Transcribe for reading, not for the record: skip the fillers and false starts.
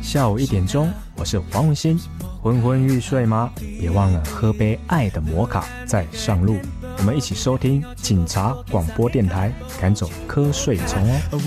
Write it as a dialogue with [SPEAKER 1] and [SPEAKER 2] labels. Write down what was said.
[SPEAKER 1] 下午1点钟，我是黄文欣。昏昏欲睡吗？别忘了喝杯爱的摩卡再上路。我们一起收听警察广播电台，赶走瞌睡虫哦。